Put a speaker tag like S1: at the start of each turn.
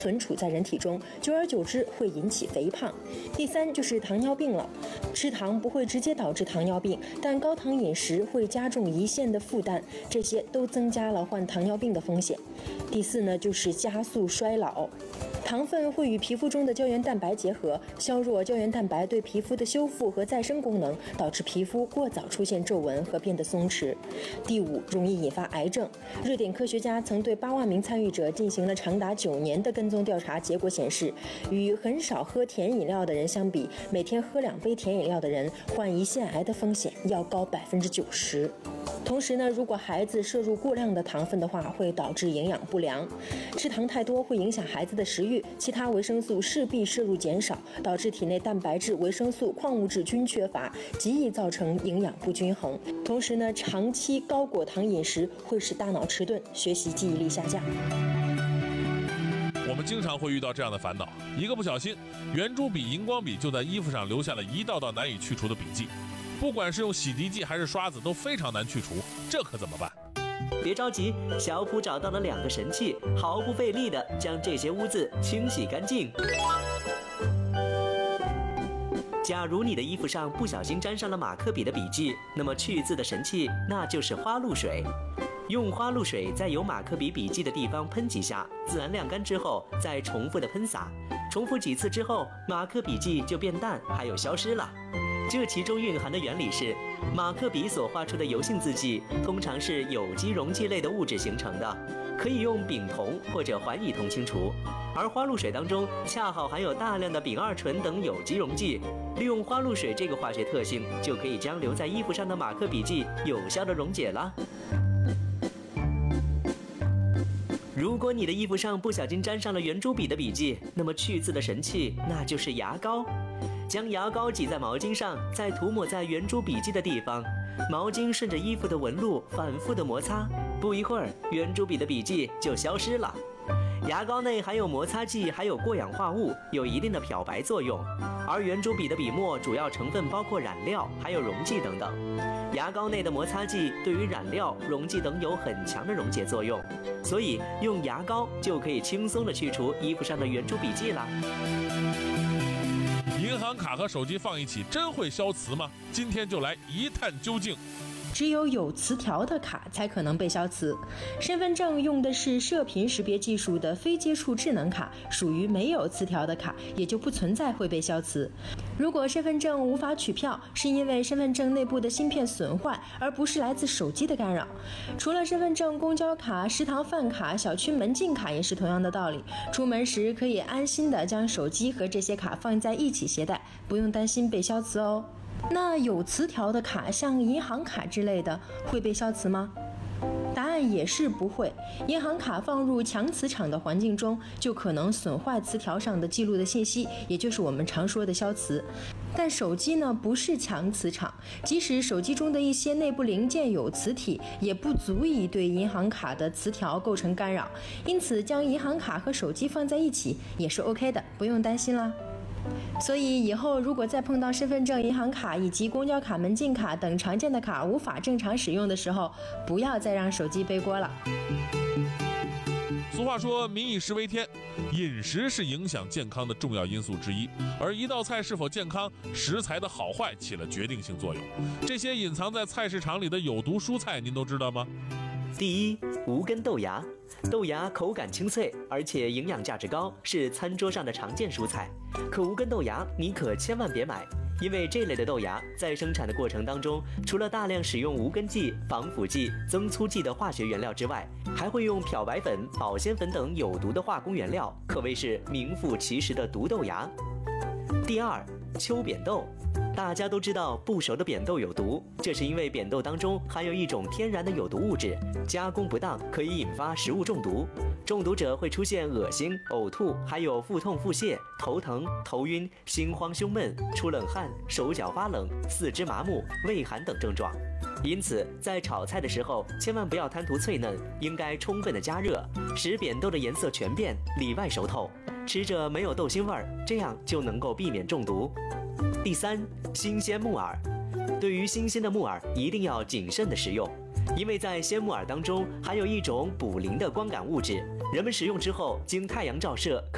S1: 存储在人体中，久而久之会引起肥胖。第三就是糖尿病了，吃糖不会直接导致糖尿病，但高糖饮食会加重胰腺的负担，这些都增加了患糖尿病的风险。第四呢，就是加速衰老。糖分会与皮肤中的胶原蛋白结合，削弱胶原蛋白对皮肤的修复和再生功能，导致皮肤过早出现皱纹和变得松弛。第五，容易引发癌症。瑞典科学家曾对8万名参与者进行了长达9年的跟踪调查，结果显示，与很少喝甜饮料的人相比，每天喝2杯甜饮料的人患胰腺癌的风险要高90%。同时呢，如果孩子摄入过量的糖分的话，会导致营养不良。吃糖太多会影响孩子的食欲，其他维生素势必摄入减少，导致体内蛋白质、维生素、矿物质均缺乏，极易造成营养不均衡。同时呢，长期高果糖饮食会使大脑迟钝，学习记忆力下降。
S2: 我们经常会遇到这样的烦恼，一个不小心，圆珠笔、荧光笔就在衣服上留下了一道道难以去除的笔记。不管是用洗涤剂还是刷子，都非常难去除，这可怎么办？
S3: 别着急，小普找到了2个神器，毫不费力地将这些污渍清洗干净。假如你的衣服上不小心沾上了马克笔的笔记，那么去渍的神器那就是花露水。用花露水在有马克笔笔记的地方喷几下，自然晾干之后再重复的喷洒，重复几次之后，马克笔记就变淡，还有消失了。这其中蕴含的原理是，马克笔所画出的油性字迹通常是有机溶剂类的物质形成的，可以用丙酮或者环乙酮清除，而花露水当中恰好含有大量的丙二醇等有机溶剂，利用花露水这个化学特性，就可以将留在衣服上的马克笔记有效的溶解了。如果你的衣服上不小心沾上了圆珠笔的笔记，那么去渍的神器那就是牙膏。将牙膏挤在毛巾上，再涂抹在圆珠笔记的地方，毛巾顺着衣服的纹路反复的摩擦，不一会儿，圆珠笔的笔记就消失了。牙膏内含有摩擦剂，还有过氧化物，有一定的漂白作用。而圆珠笔的笔墨主要成分包括染料，还有溶剂等等。牙膏内的摩擦剂对于染料、溶剂等有很强的溶解作用，所以用牙膏就可以轻松的去除衣服上的圆珠笔记啦。
S2: 银行卡和手机放一起真会消磁吗？今天就来一探究竟。
S1: 只有有磁条的卡才可能被消磁。身份证用的是射频识别技术的非接触智能卡，属于没有磁条的卡，也就不存在会被消磁。如果身份证无法取票，是因为身份证内部的芯片损坏，而不是来自手机的干扰。除了身份证、公交卡、食堂饭卡、小区门禁卡也是同样的道理。出门时可以安心的将手机和这些卡放在一起携带，不用担心被消磁哦。那有磁条的卡，像银行卡之类的，会被消磁吗？答案也是不会。银行卡放入强磁场的环境中，就可能损坏磁条上的记录的信息，也就是我们常说的消磁。但手机呢，不是强磁场，即使手机中的一些内部零件有磁体，也不足以对银行卡的磁条构成干扰。因此，将银行卡和手机放在一起也是 OK 的，不用担心啦。所以以后如果再碰到身份证、银行卡以及公交卡、门禁卡等常见的卡无法正常使用的时候，不要再让手机背锅了。
S2: 俗话说民以食为天，饮食是影响健康的重要因素之一，而一道菜是否健康，食材的好坏起了决定性作用。这些隐藏在菜市场里的有毒蔬菜您都知道吗？
S3: 第一，无根豆芽。豆芽口感清脆，而且营养价值高，是餐桌上的常见蔬菜。可无根豆芽你可千万别买，因为这类的豆芽在生产的过程当中，除了大量使用无根剂、防腐剂、增粗剂的化学原料之外，还会用漂白粉、保鲜粉等有毒的化工原料，可谓是名副其实的毒豆芽。第二，秋扁豆。大家都知道不熟的扁豆有毒，这是因为扁豆当中含有一种天然的有毒物质，加工不当可以引发食物中毒。中毒者会出现恶心、呕吐，还有腹痛、腹泻、头疼、头晕、心慌、胸闷、出冷汗、手脚发冷、四肢麻木、畏寒等症状。因此，在炒菜的时候，千万不要贪图脆嫩，应该充分的加热，使扁豆的颜色全变，里外熟透，吃着没有豆腥味儿，这样就能够避免中毒。第三，新鲜木耳。对于新鲜的木耳，一定要谨慎的食用，因为在鲜木耳当中含有一种卟啉的光感物质，人们食用之后，经太阳照射，可